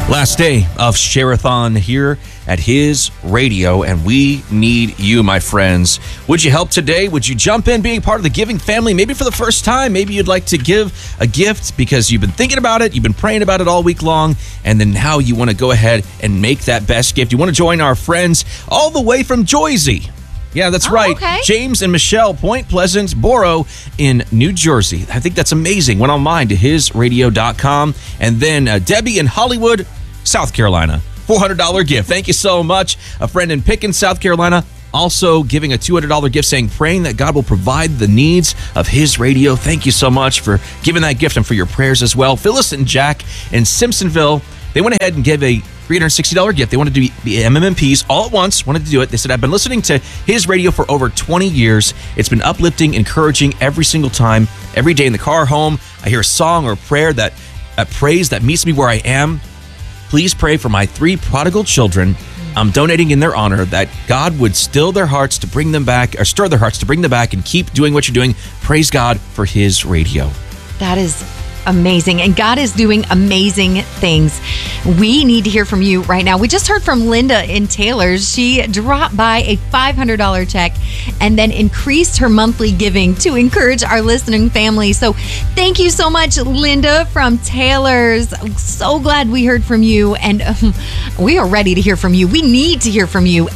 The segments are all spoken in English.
Last day of Share-a-thon here at His Radio, and we need you, my friends. Would you help today? Would you jump in, being part of the giving family? Maybe for the first time, maybe you'd like to give a gift because you've been thinking about it, you've been praying about it all week long, and then now you want to go ahead and make that best gift. You want to join our friends all the way from Joyzy. Yeah, that's right. Okay. James and Michelle, Point Pleasant Borough in New Jersey. I think that's amazing. Went online to hisradio.com. And then Debbie in Hollywood, South Carolina. $400 gift. Thank you so much. A friend in Pickens, South Carolina, also giving a $200 gift, saying, praying that God will provide the needs of His Radio. Thank you so much for giving that gift and for your prayers as well. Phyllis and Jack in Simpsonville, they went ahead and gave a $360 gift. They wanted to be MMPs all at once, wanted to do it. They said, I've been listening to His Radio for over 20 years. It's been uplifting, encouraging every single time. Every day in the car home, I hear a song or a prayer that praise that meets me where I am. Please pray for my 3 prodigal children. I'm donating in their honor, that God would stir their hearts to bring them back and keep doing what you're doing. Praise God for His Radio. That is amazing. And God is doing amazing things. We need to hear from you right now. We just heard from Linda in Taylor's. She dropped by a $500 check and then increased her monthly giving to encourage our listening family. So thank you so much, Linda from Taylor's. I'm so glad we heard from you, and we are ready to hear from you. We need to hear from you.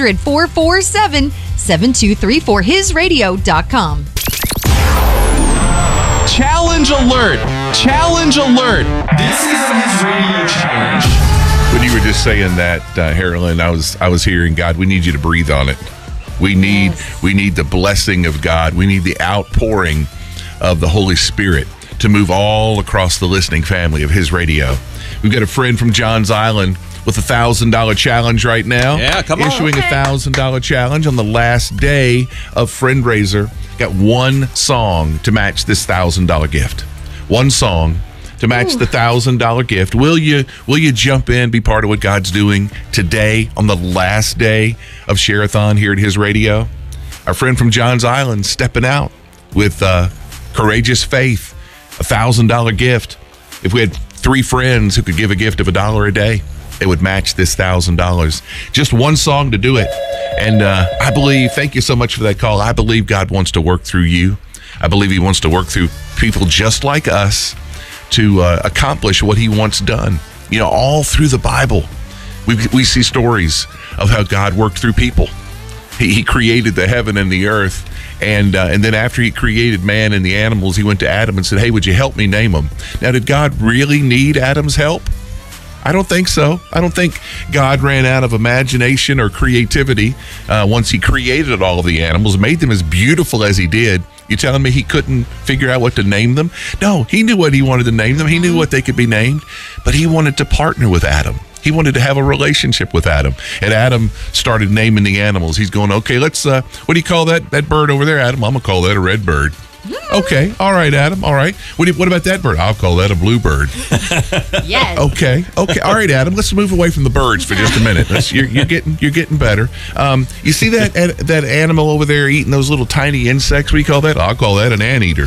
800-447-7234, hisradio.com. Challenge alert! Challenge alert! This is His Radio Challenge. When you were just saying that, Harlan, I was hearing, God, we need you to breathe on it. We need the blessing of God. We need the outpouring of the Holy Spirit to move all across the listening family of His Radio. We've got a friend from Johns Island with a $1,000 challenge right now. Yeah, come on. Issuing a $1,000 challenge on the last day of Friendraiser. Got one song to match this $1,000 gift. One song to match the $1,000 gift. Will you jump in, be part of what God's doing today on the last day of Share-a-thon here at His Radio? Our friend from Johns Island stepping out with courageous faith, a $1,000 gift. If we had 3 friends who could give a gift of $1 a day, it would match this $1,000. Just one song to do it. And I believe, thank you so much for that call. I believe God wants to work through you. I believe He wants to work through people just like us to accomplish what He wants done. You know, all through the Bible, we see stories of how God worked through people. He created the heaven and the earth. And then after He created man and the animals, He went to Adam and said, hey, would you help me name them? Now, did God really need Adam's help? I don't think so. I don't think God ran out of imagination or creativity once He created all of the animals, made them as beautiful as He did. You telling me He couldn't figure out what to name them? No, He knew what He wanted to name them. He knew what they could be named, but He wanted to partner with Adam. He wanted to have a relationship with Adam. And Adam started naming the animals. He's going, okay, let's, what do you call that bird over there, Adam? I'm going to call that a red bird. Okay. All right, Adam. All right. What about that bird? I'll call that a bluebird. Yes. Okay. All right, Adam. Let's move away from the birds for just a minute. You're getting better. You see that animal over there eating those little tiny insects? What do you call that? I'll call that an anteater.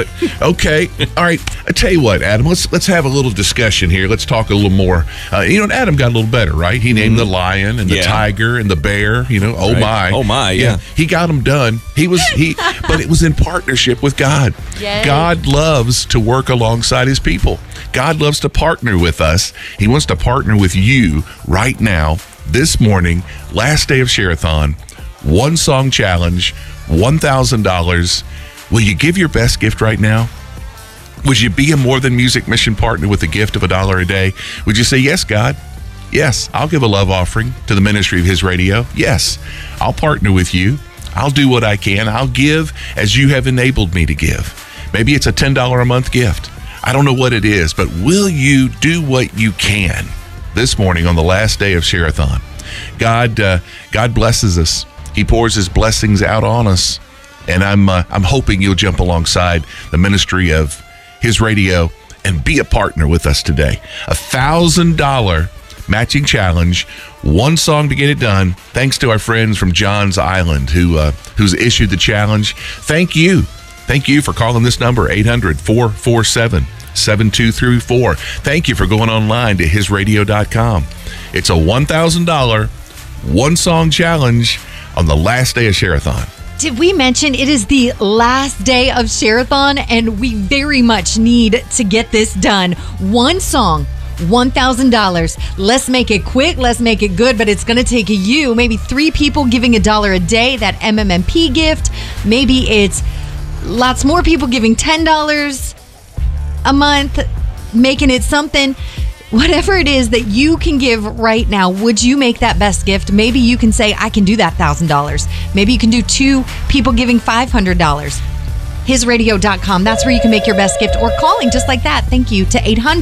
Okay. All right. I tell you what, Adam. Let's have a little discussion here. Let's talk a little more. Adam got a little better, right? He named the lion and the tiger and the bear. Oh right. my. Yeah. He got them done. But it was in partnership with God. Yay. God loves to work alongside His people. God loves to partner with us. He wants to partner with you right now, this morning, last day of Share-a-thon, one song challenge, $1,000. Will you give your best gift right now? Would you be a More Than Music mission partner with a gift of $1 a day? Would you say, yes, God? Yes, I'll give a love offering to the ministry of His Radio. Yes, I'll partner with you. I'll do what I can. I'll give as you have enabled me to give. Maybe it's a $10 a month gift. I don't know what it is, but will you do what you can this morning on the last day of Share-a-thon? God blesses us. He pours His blessings out on us. And I'm hoping you'll jump alongside the ministry of His Radio and be a partner with us today. A $1,000 matching challenge, one song to get it done. Thanks to our friends from Johns Island who's issued the challenge. Thank you for calling this number, 800-447 7234. Thank you for going online to hisradio.com. It's a $1,000 one-song challenge on the last day of Share-a-thon. Did we mention it is the last day of Share-a-thon, and we very much need to get this done? One song, $1,000. Let's make it quick. Let's make it good, but it's going to take you, maybe 3 people giving $1 a day, that MMMP gift. Maybe it's lots more people giving $10 a month, making it something. Whatever it is that you can give right now, would you make that best gift? Maybe you can say, I can do that $1,000. Maybe you can do 2 people giving $500. Hisradio.com. That's where you can make your best gift, or calling just like that. Thank you to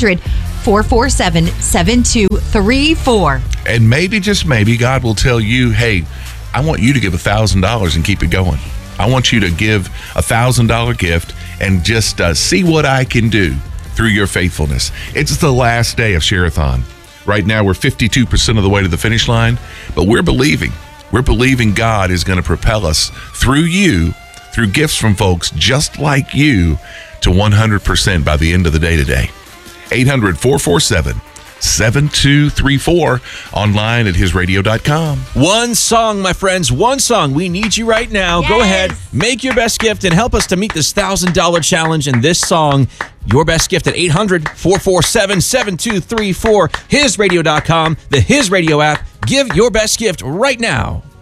800-447-7234. And maybe, just maybe, God will tell you, hey, I want you to give $1,000 and keep it going. I want you to give $1,000 gift and just see what I can do through your faithfulness. It's the last day of Share-a-thon. Right now, we're 52% of the way to the finish line, but we're believing God is going to propel us through you, through gifts from folks just like you, to 100% by the end of the day today. 800-447-7234, online at hisradio.com. One song, my friends, one song. We need you right now. Yes. Go ahead, make your best gift and help us to meet this $1,000 challenge. And this song, your best gift at 800-447-7234, hisradio.com, the His Radio app. Give your best gift right now.